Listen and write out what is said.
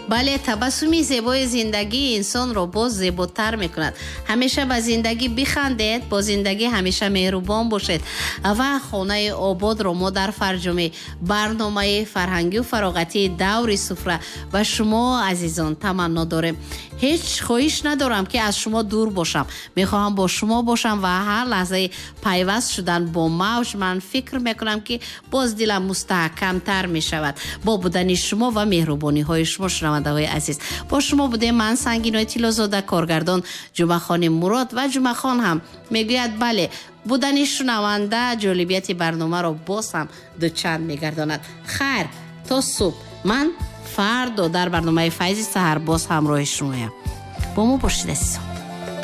бале, табассуми зебои зиндагии инсонро боз зеботар мекунад. ҳамеша ба зиндагӣ бихандед, бо зиндагӣ ҳамеша меҳрубон бошед ва хонаи ободро мо дар фарҷуми барномаи фарҳангию фароғатии даври суфра ба шумо азизон таманно дорем. ҳеҷ хоҳиш надорам ки аз шумо дур бошам. мехоҳам бо шумо бошам ва ҳар лаҳзаи пайваст шудан бо мавҷ ман фикр мекунам ки боз дилам мустаҳкамтар мешавад бо будани шумо ва меҳрубониҳои шумо. шунавандаҳои азиз, бо шумо будем ман Сангинои Тиллозода, коргардон Ҷумъахон Мурод ва Ҷумъахон ҳам мегӯяд бале, будани шунаванда ҷолибияти барномаро боз ҳам дучанд мегардонад. хайр, то субҳ ман фардо дар барномаи Файзи саҳар боз ҳамроҳи шумоям. бо мо бошед азизон.